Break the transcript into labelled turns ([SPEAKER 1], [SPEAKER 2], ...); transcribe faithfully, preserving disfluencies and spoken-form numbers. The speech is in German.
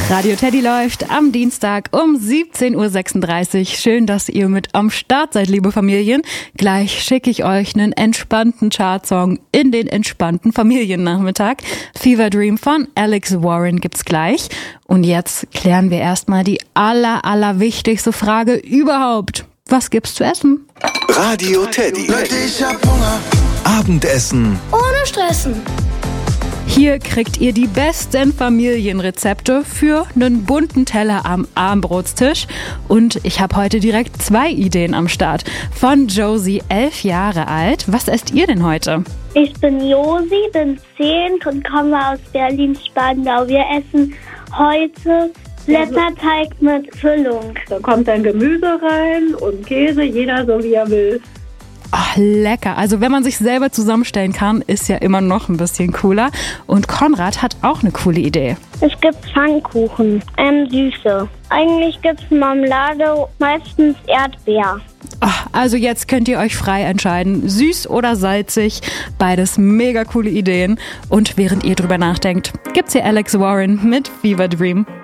[SPEAKER 1] Radio Teddy läuft am Dienstag um siebzehn Uhr sechsunddreißig. Schön, dass ihr mit am Start seid, liebe Familien. Gleich schicke ich euch einen entspannten Chartsong in den entspannten Familiennachmittag. Fever Dream von Alex Warren gibt's gleich. Und jetzt klären wir erstmal die aller, aller wichtigste Frage überhaupt. Was gibt's zu essen?
[SPEAKER 2] Radio Teddy.
[SPEAKER 3] Leute, ich hab Hunger.
[SPEAKER 2] Abendessen.
[SPEAKER 4] Ohne Stressen.
[SPEAKER 1] Hier kriegt ihr die besten Familienrezepte für einen bunten Teller am Abendbrotstisch. Und ich habe heute direkt zwei Ideen am Start. Von Josie, elf Jahre alt. Was esst ihr denn heute?
[SPEAKER 4] Ich bin Josi, bin zehn und komme aus Berlin-Spandau. Wir essen heute Blätterteig mit Füllung.
[SPEAKER 5] Da kommt dann Gemüse rein und Käse, jeder so wie er will.
[SPEAKER 1] Ach, lecker. Also wenn man sich selber zusammenstellen kann, ist ja immer noch ein bisschen cooler. Und Konrad hat auch eine coole Idee.
[SPEAKER 4] Es gibt Pfannkuchen, ähm, süße. Eigentlich gibt es Marmelade, meistens Erdbeer.
[SPEAKER 1] Ach, also jetzt könnt ihr euch frei entscheiden, süß oder salzig. Beides mega coole Ideen. Und während ihr drüber nachdenkt, gibt's hier Alex Warren mit Fever Dream.